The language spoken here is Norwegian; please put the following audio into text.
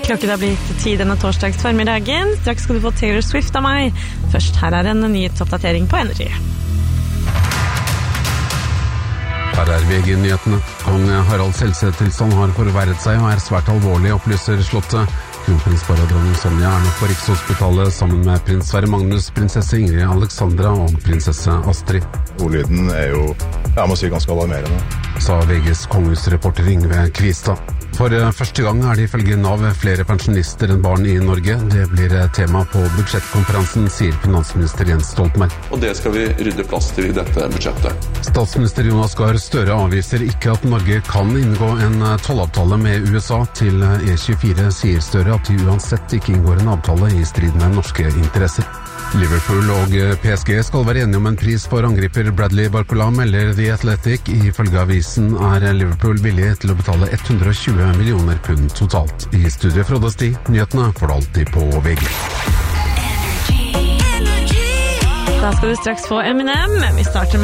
Klokken har blitt 10 denne torsdags formiddagen. Straks skal du få Taylor Swift av meg. Først her er en nyhetsoppdatering på Energy. Her er VG-nyhetene. Kong Haralds helsetilstand har forverret seg og er svært alvorlig, opplyser slottet. Kronprinsparet og dronning Sonja er nå på Rikshospitalet sammen med prins Sverre Magnus, prinsesse Ingrid Alexandra og prinsesse Astrid. Ordlyden er jo, jeg må si, ganske alarmerende, sa VGs kongehusreporter Yngve Kvistad. For første gang er det ifølge NAV flere pensjonister enn barn i Norge. Det blir tema på budsjettkonferansen, sier finansminister Jens Stoltenberg. Og det skal vi rydde plass til i dette budsjettet. Statsminister Jonas Gahr Støre avviser ikke at Norge kan inngå en tollavtale med USA. Til E24 sier Støre at de uansett ikke inngår en avtale i strid med norske interesser. Liverpool og PSG skal være enige om en pris for angriper Bradley Barcola, melder The Athletic. Ifølge avisen er Liverpool villig til å betale 120 millioner pund totalt. I studiet Frode Sti, nyhetene får du alltid på VG. Da skal du straks få Eminem. Vi starter med